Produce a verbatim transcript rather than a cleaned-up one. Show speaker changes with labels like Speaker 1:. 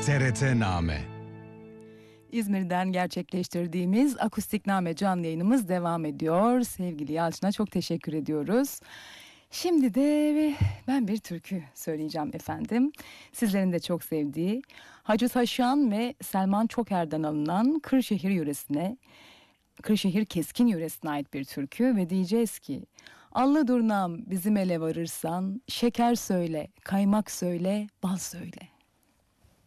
Speaker 1: T R T Name.
Speaker 2: İzmir'den gerçekleştirdiğimiz Akustikname canlı yayınımız devam ediyor. Sevgili Yalçın'a çok teşekkür ediyoruz. Şimdi de ben bir türkü söyleyeceğim efendim. Sizlerin de çok sevdiği Hacı Taşyan ve Selman Çoker'den alınan Kırşehir yöresine, Kırşehir Keskin yöresine ait bir türkü ve diyeceğiz ki: Allı durnam bizim ele varırsan, şeker söyle, kaymak söyle, bal söyle.